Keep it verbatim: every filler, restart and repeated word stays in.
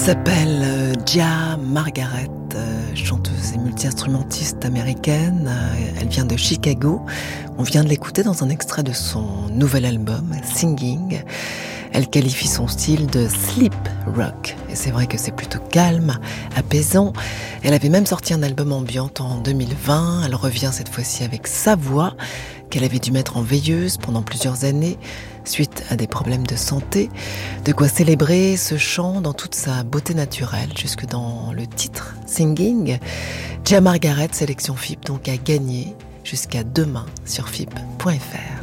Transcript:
S'appelle euh, Gia Margaret, euh, chanteuse et multi-instrumentiste américaine. Euh, elle vient de Chicago. On vient de l'écouter dans un extrait de son nouvel album, Singing. Elle qualifie son style de sleep rock. Et c'est vrai que c'est plutôt calme, apaisant. Elle avait même sorti un album ambiant en deux mille vingt. Elle revient cette fois-ci avec sa voix, qu'elle avait dû mettre en veilleuse pendant plusieurs années, suite à des problèmes de santé. De quoi célébrer ce chant dans toute sa beauté naturelle, jusque dans le titre Singing. Gia Margaret, sélection F I B, donc à gagner jusqu'à demain sur F I B point F R.